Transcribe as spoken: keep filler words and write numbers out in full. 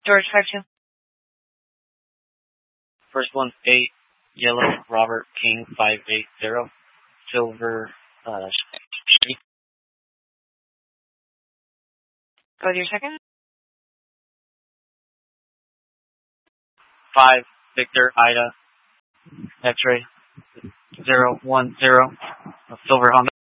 George five two. First one, eight, yellow, Robert King five eight zero, silver, uh, Go with your second. five, Victor, Ida, X-ray, zero one zero, silver Honda.